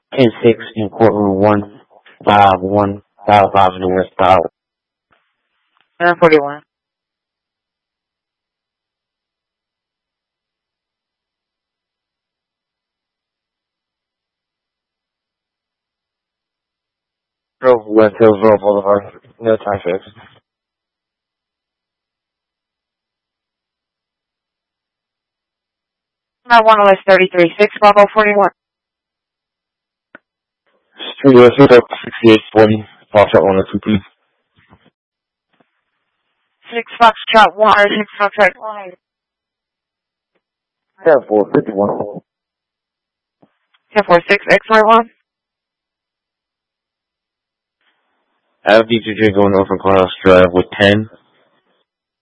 10-6 in courtroom 151, 5 in the West Tower. 941. West Hillsborough Boulevard. No time fix. 911 is 33. 6 Bravo 41. Street West 6840. Foxtrot 102, please. 6 Foxtrot 1 or 6 Foxtrot 1. 451. 1046 XY1. I have DJ going over Carlos Drive with 10.